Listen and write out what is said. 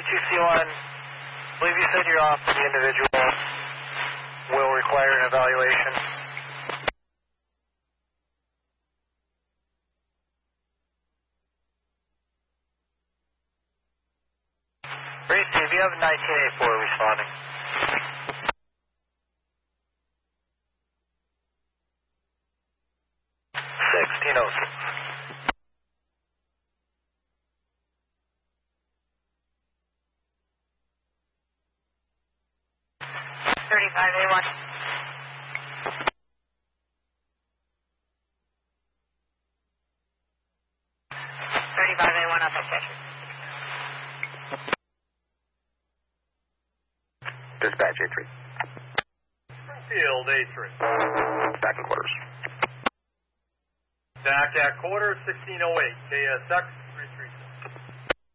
32C1, I believe you said you're off for the individual. Will require an evaluation. Great, Steve, you have 1984 responding. A1. 35A1 up at Cheshire. Dispatch A3. Springfield A3. Back in quarters. Back at quarters, 1608, KSX